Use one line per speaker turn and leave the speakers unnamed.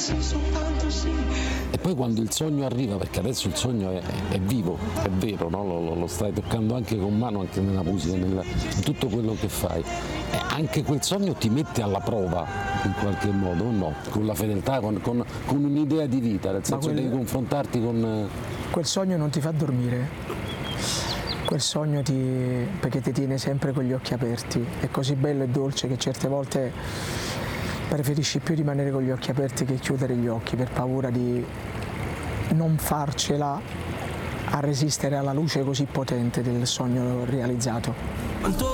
E poi quando il sogno arriva, perché adesso il sogno è vivo, è vero, no? Lo stai toccando anche con mano, anche nella musica, in tutto quello che fai, e anche quel sogno ti mette alla prova in qualche modo, o no? Con la fedeltà, con un'idea di vita, nel senso devi confrontarti con...
Quel sogno non ti fa dormire, quel sogno perché ti tiene sempre con gli occhi aperti, è così bello e dolce che certe volte preferisci più rimanere con gli occhi aperti che chiudere gli occhi per paura di non farcela a resistere alla luce così potente del sogno realizzato.